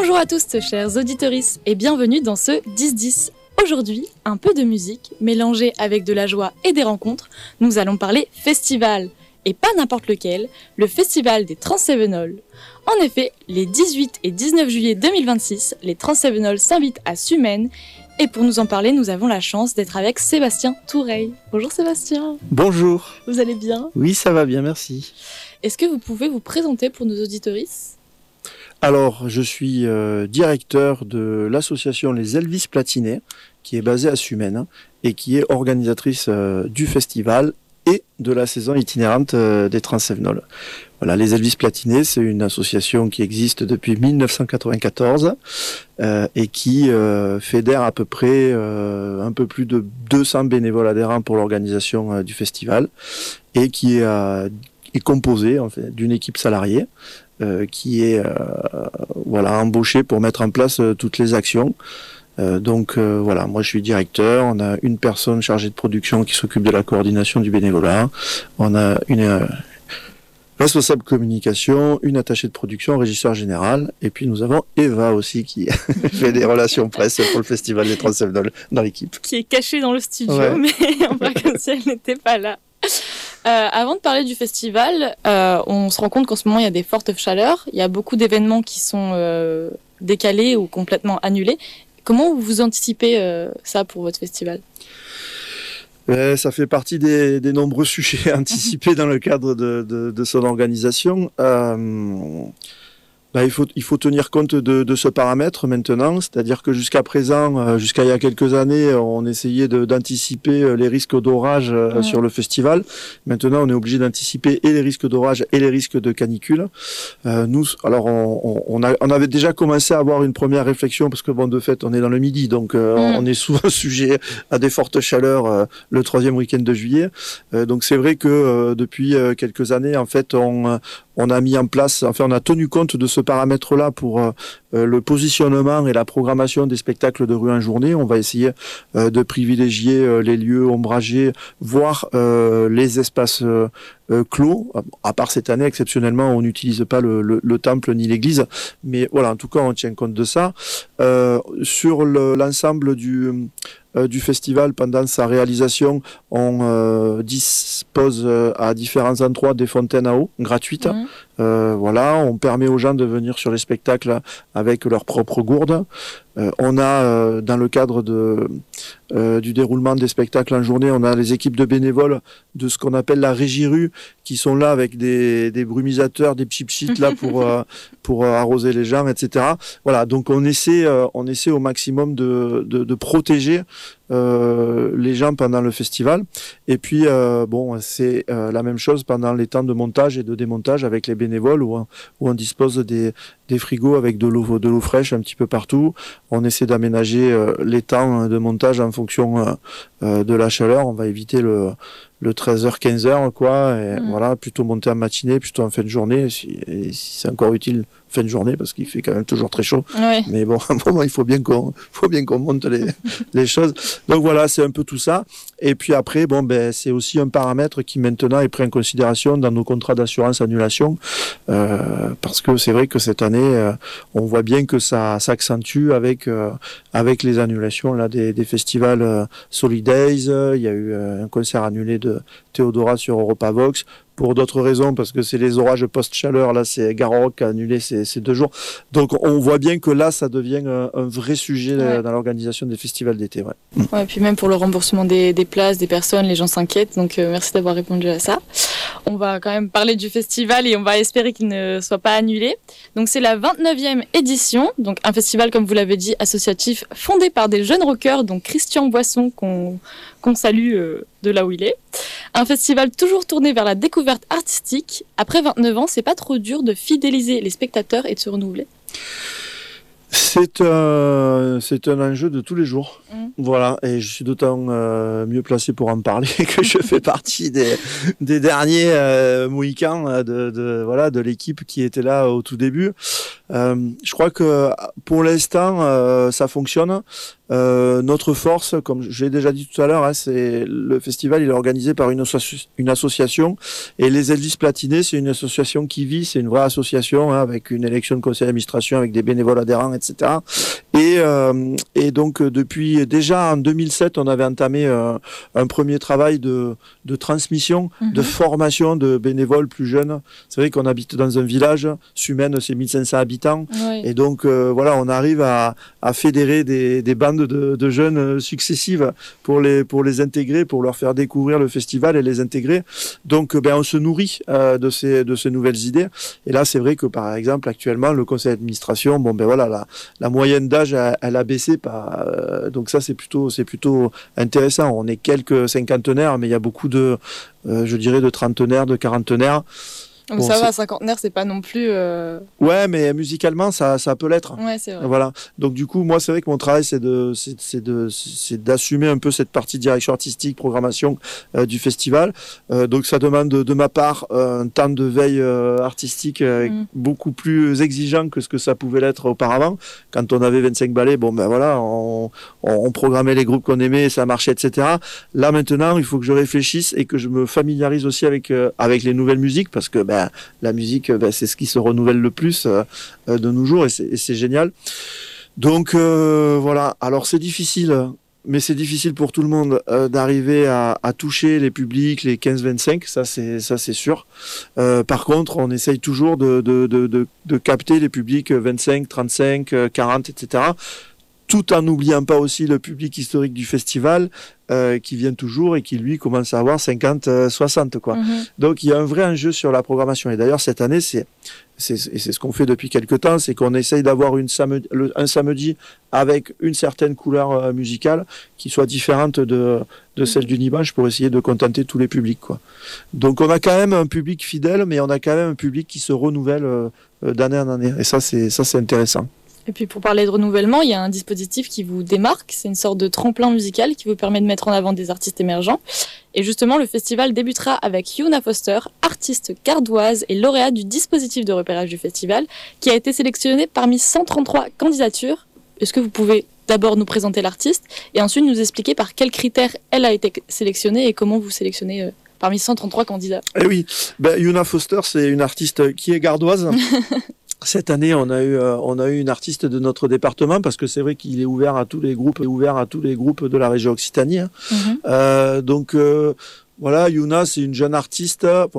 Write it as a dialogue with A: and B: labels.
A: Bonjour à tous, chers auditorices, et bienvenue dans ce 10-10. Aujourd'hui, un peu de musique, mélangée avec de la joie et des rencontres, nous allons parler festival. Et pas n'importe lequel, le festival des Trans7all. En effet, les 18 et 19 juillet 2026, les Trans7all s'invitent à Sumène. Et pour nous en parler, nous avons la chance d'être avec Sébastien Toureille. Bonjour Sébastien.
B: Bonjour.
A: Vous allez bien ?
B: Oui, ça va bien, merci.
A: Est-ce que vous pouvez vous présenter pour nos auditorices ?
B: Alors, je suis directeur de l'association Les Elvis Platinés, qui est basée à Sumène et qui est organisatrice du festival et de la saison itinérante des Trans7all. Voilà, les Elvis Platinés, c'est une association qui existe depuis 1994 et qui fédère à peu près un peu plus de 200 bénévoles adhérents pour l'organisation du festival et qui est composée en fait, d'une équipe salariée qui est embauchée pour mettre en place toutes les actions. Voilà, moi je suis directeur, on a une personne chargée de production qui s'occupe de la coordination du bénévolat, on a une responsable communication, une attachée de production, un régisseur général, et puis nous avons Eva aussi qui fait des relations presse pour le festival des Trans7all dans l'équipe.
A: Qui est cachée dans le studio,
B: ouais.
A: Mais on va comme si elle n'était pas là. Avant de parler du festival, on se rend compte qu'en ce moment il y a des fortes chaleurs, il y a beaucoup d'événements qui sont décalés ou complètement annulés. Comment vous anticipez ça pour votre festival ?
B: Ça fait partie des nombreux sujets anticipés dans le cadre de son organisation. Il faut tenir compte de ce paramètre maintenant, c'est-à-dire que jusqu'à présent, jusqu'à il y a quelques années, on essayait d'anticiper les risques d'orage sur le festival. Maintenant, on est obligé d'anticiper et les risques d'orage et les risques de canicule. On avait déjà commencé à avoir une première réflexion parce que de fait, on est dans le midi, donc on est souvent sujet à des fortes chaleurs le troisième week-end de juillet. Donc c'est vrai que depuis quelques années, en fait, on a mis en place, on a tenu compte de ce paramètre-là pour le positionnement et la programmation des spectacles de rue en journée. On va essayer de privilégier les lieux ombragés, voire les espaces clos. À part cette année, exceptionnellement, on n'utilise pas le temple ni l'église. Mais voilà, en tout cas, on tient compte de ça. Sur l'ensemble du festival, pendant sa réalisation, on dispose à différents endroits des fontaines à eau gratuites. On permet aux gens de venir sur les spectacles avec leur propre gourde. On a, dans le cadre du déroulement des spectacles en journée, on a les équipes de bénévoles de ce qu'on appelle la régie rue, qui sont là avec des brumisateurs, des pchit là pour arroser les gens, etc. Voilà, donc on essaie au maximum de protéger les gens pendant le festival. Et puis c'est la même chose pendant les temps de montage et de démontage avec les bénévoles où on dispose des frigos avec de l'eau fraîche un petit peu partout. On essaie d'aménager les temps de montage en fonction de la chaleur. On va éviter le 13h, 15h, quoi. Et voilà, plutôt monter en matinée, plutôt en fin de journée, si c'est encore utile, fin de journée, parce qu'il fait quand même toujours très chaud. Ouais. Mais bon, à un moment, il faut bien qu'on monte les choses. Donc voilà, c'est un peu tout ça. Et puis après, c'est aussi un paramètre qui maintenant est pris en considération dans nos contrats d'assurance annulation, parce que c'est vrai que cette année, on voit bien que ça s'accentue avec les annulations là des festivals Solidays. Il y a eu un concert annulé de Théodora sur Europavox. Pour d'autres raisons, parce que c'est les orages post-chaleur, là c'est Garorock qui a annulé ces 2 jours. Donc on voit bien que là ça devient un vrai sujet dans l'organisation des festivals d'été.
A: Ouais, puis même pour le remboursement des places, des personnes, les gens s'inquiètent, donc merci d'avoir répondu à ça. On va quand même parler du festival et on va espérer qu'il ne soit pas annulé. Donc c'est la 29e édition, donc un festival comme vous l'avez dit associatif fondé par des jeunes rockers, donc Christian Boisson qu'on salue de là où il est. Un festival toujours tourné vers la découverte artistique. Après 29 ans, c'est pas trop dur de fidéliser les spectateurs et de se renouveler ?
B: C'est un enjeu de tous les jours. Voilà, et je suis d'autant mieux placé pour en parler que je fais partie des derniers Mohicans de l'équipe qui était là au tout début. Je crois que pour l'instant ça fonctionne. Notre force, comme j'ai déjà dit tout à l'heure, c'est le festival, il est organisé par une association, et les Elvis Platinés, c'est une association qui vit, c'est une vraie association avec une élection de conseil d'administration, avec des bénévoles adhérents, etc. Et donc depuis déjà en 2007, on avait entamé un premier travail de transmission, de formation de bénévoles plus jeunes. C'est vrai qu'on habite dans un village, Sumène, c'est 1500 habitants, et donc voilà, on arrive à fédérer des bandes de jeunes successives pour les intégrer, pour leur faire découvrir le festival et les intégrer. Donc on se nourrit de ces nouvelles idées. Et là, c'est vrai que par exemple, actuellement, le conseil d'administration, la moyenne d'âge, elle a baissé. Donc ça, c'est plutôt intéressant. On est quelques cinquantenaires, mais il y a beaucoup de trentenaires, de quarantenaires.
A: Donc ça va, cinquantenaire, c'est pas non plus...
B: Ouais, mais musicalement, ça peut l'être.
A: Ouais, c'est vrai.
B: Voilà. Donc du coup, moi, c'est vrai que mon travail, c'est d'assumer un peu cette partie direction artistique, programmation du festival. Donc ça demande de ma part un temps de veille artistique beaucoup plus exigeant que ce que ça pouvait l'être auparavant. Quand on avait 25 ballets, on programmait les groupes qu'on aimait, ça marchait, etc. Là, maintenant, il faut que je réfléchisse et que je me familiarise aussi avec les nouvelles musiques, parce que la musique, c'est ce qui se renouvelle le plus de nos jours, et c'est génial. Donc voilà, alors c'est difficile, mais c'est difficile pour tout le monde d'arriver à toucher les publics, les 15-25, ça c'est sûr. Par contre, on essaye toujours de capter les publics 25, 35, 40, etc., tout en n'oubliant pas aussi le public historique du festival qui vient toujours et qui, lui, commence à avoir 50, 60, quoi. Donc, il y a un vrai enjeu sur la programmation. Et d'ailleurs, cette année, c'est ce qu'on fait depuis quelques temps, c'est qu'on essaye d'avoir un samedi avec une certaine couleur musicale qui soit différente de celle du dimanche, pour essayer de contenter tous les publics, quoi. Donc, on a quand même un public fidèle, mais on a quand même un public qui se renouvelle d'année en année. Et ça, c'est intéressant.
A: Et puis pour parler de renouvellement, il y a un dispositif qui vous démarque, c'est une sorte de tremplin musical qui vous permet de mettre en avant des artistes émergents. Et justement, le festival débutera avec Yuna Foster, artiste gardoise et lauréate du dispositif de repérage du festival, qui a été sélectionnée parmi 133 candidatures. Est-ce que vous pouvez d'abord nous présenter l'artiste et ensuite nous expliquer par quels critères elle a été sélectionnée et comment vous sélectionnez parmi 133 candidats?
B: Eh oui, Yuna Foster, c'est une artiste qui est gardoise. Cette année, on a eu une artiste de notre département, parce que c'est vrai qu'il est ouvert à tous les groupes de la région Occitanie. Donc voilà, Yuna, c'est une jeune artiste.